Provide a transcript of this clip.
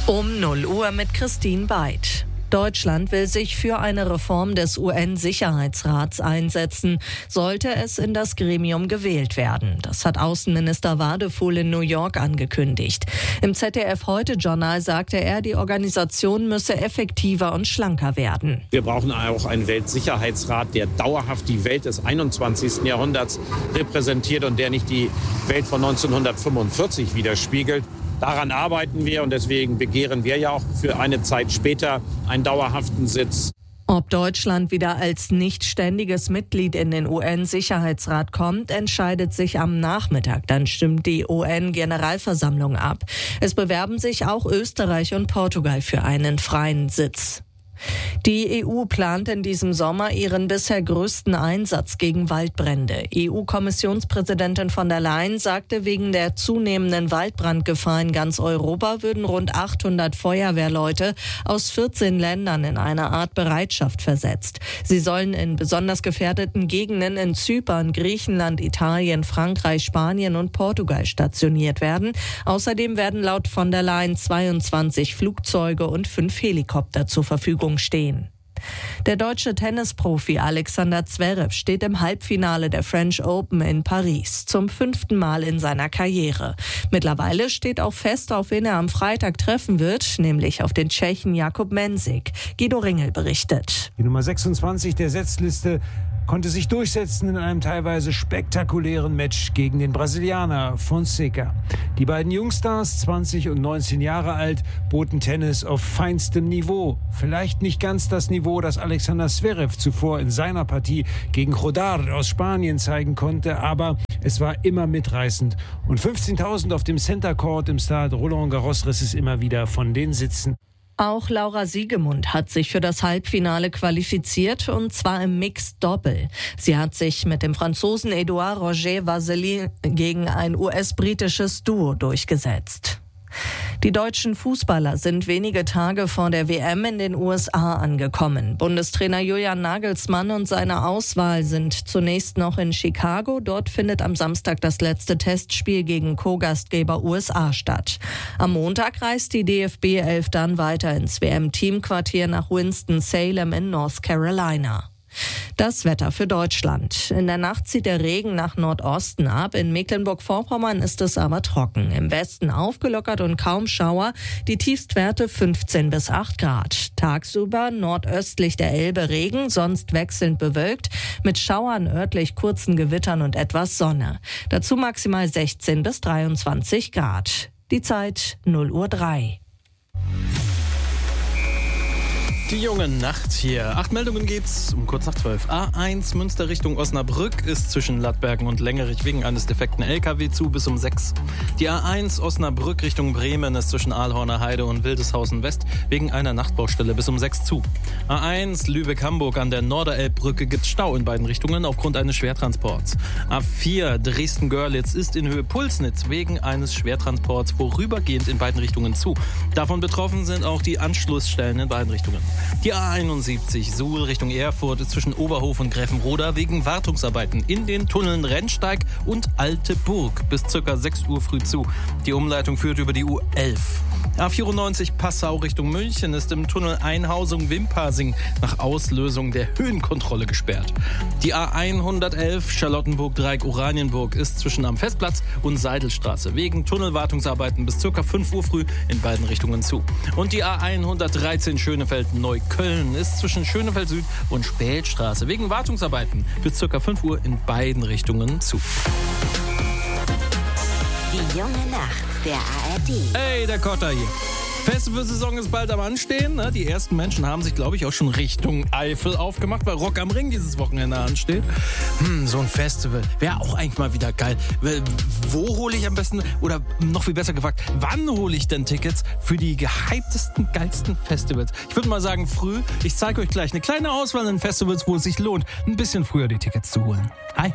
Um 0 Uhr mit Christine Beid. Deutschland will sich für eine Reform des UN-Sicherheitsrats einsetzen, sollte es in das Gremium gewählt werden. Das hat Außenminister Wadefuhl in New York angekündigt. Im ZDF-Heute-Journal sagte er, die Organisation müsse effektiver und schlanker werden. Wir brauchen auch einen Weltsicherheitsrat, der dauerhaft die Welt des 21. Jahrhunderts repräsentiert und der nicht die Welt von 1945 widerspiegelt. Daran arbeiten wir und deswegen begehren wir ja auch für eine Zeit später einen dauerhaften Sitz. Ob Deutschland wieder als nicht ständiges Mitglied in den UN-Sicherheitsrat kommt, entscheidet sich am Nachmittag. Dann stimmt die UN-Generalversammlung ab. Es bewerben sich auch Österreich und Portugal für einen freien Sitz. Die EU plant in diesem Sommer ihren bisher größten Einsatz gegen Waldbrände. EU-Kommissionspräsidentin von der Leyen sagte, wegen der zunehmenden Waldbrandgefahr in ganz Europa würden rund 800 Feuerwehrleute aus 14 Ländern in eine Art Bereitschaft versetzt. Sie sollen in besonders gefährdeten Gegenden in Zypern, Griechenland, Italien, Frankreich, Spanien und Portugal stationiert werden. Außerdem werden laut von der Leyen 22 Flugzeuge und 5 Helikopter zur Verfügung stehen. Der deutsche Tennisprofi Alexander Zverev steht im Halbfinale der French Open in Paris, zum 5. Mal in seiner Karriere. Mittlerweile steht auch fest, auf wen er am Freitag treffen wird, nämlich auf den Tschechen Jakub Mensik. Guido Ringel berichtet. Die Nummer 26 der Setzliste konnte sich durchsetzen in einem teilweise spektakulären Match gegen den Brasilianer Fonseca. Die beiden Jungstars, 20 und 19 Jahre alt, boten Tennis auf feinstem Niveau. Vielleicht nicht ganz das Niveau, das Alexander Zverev zuvor in seiner Partie gegen Rodar aus Spanien zeigen konnte, aber es war immer mitreißend. Und 15.000 auf dem Center Court im Stade Roland Garros riss es immer wieder von den Sitzen. Auch Laura Siegemund hat sich für das Halbfinale qualifiziert, und zwar im Mixed-Doppel. Sie hat sich mit dem Franzosen Edouard Roger Vasely gegen ein US-britisches Duo durchgesetzt. Die deutschen Fußballer sind wenige Tage vor der WM in den USA angekommen. Bundestrainer Julian Nagelsmann und seine Auswahl sind zunächst noch in Chicago. Dort findet am Samstag das letzte Testspiel gegen Co-Gastgeber USA statt. Am Montag reist die DFB-11 dann weiter ins WM-Teamquartier nach Winston-Salem in North Carolina. Das Wetter für Deutschland. In der Nacht zieht der Regen nach Nordosten ab. In Mecklenburg-Vorpommern ist es aber trocken. Im Westen aufgelockert und kaum Schauer. Die Tiefstwerte 15 bis 8 Grad. Tagsüber nordöstlich der Elbe Regen, sonst wechselnd bewölkt. Mit Schauern, örtlich kurzen Gewittern und etwas Sonne. Dazu maximal 16 bis 23 Grad. Die Zeit 0:03 Uhr. Die junge Nacht hier. 8 Meldungen gibt's um kurz nach 12. A1 Münster Richtung Osnabrück ist zwischen Lattbergen und Längerich wegen eines defekten LKW zu bis um 6. Die A1 Osnabrück Richtung Bremen ist zwischen Aalhorner Heide und Wildeshausen West wegen einer Nachtbaustelle bis um 6 zu. A1 Lübeck-Hamburg an der Norderelbbrücke gibt's Stau in beiden Richtungen aufgrund eines Schwertransports. A4 Dresden-Görlitz ist in Höhe Pulsnitz wegen eines Schwertransports vorübergehend in beiden Richtungen zu. Davon betroffen sind auch die Anschlussstellen in beiden Richtungen. Die A71 Suhl Richtung Erfurt ist zwischen Oberhof und Gräfenroda wegen Wartungsarbeiten in den Tunneln Rennsteig und Alte Burg bis ca. 6 Uhr früh zu. Die Umleitung führt über die U11. A94 Passau Richtung München ist im Tunnel Einhausung-Wimparsing nach Auslösung der Höhenkontrolle gesperrt. Die A111 Charlottenburg-Dreieck Oranienburg ist zwischen am Festplatz und Seidelstraße wegen Tunnelwartungsarbeiten bis ca. 5 Uhr früh in beiden Richtungen zu. Und die A113 Schönefeld-Neukölln ist zwischen Schönefeld Süd und Spätstraße wegen Wartungsarbeiten bis ca. 5 Uhr in beiden Richtungen zu. Die junge Nacht der ARD. Hey, der Kotter hier. Festivalsaison ist bald am Anstehen. Ne? Die ersten Menschen haben sich, glaube ich, auch schon Richtung Eifel aufgemacht, weil Rock am Ring dieses Wochenende ansteht. So ein Festival wäre auch eigentlich mal wieder geil. Wo hole ich am besten, oder noch viel besser gefragt, wann hole ich denn Tickets für die gehyptesten, geilsten Festivals? Ich würde mal sagen früh. Ich zeige euch gleich eine kleine Auswahl an Festivals, wo es sich lohnt, ein bisschen früher die Tickets zu holen. Hi.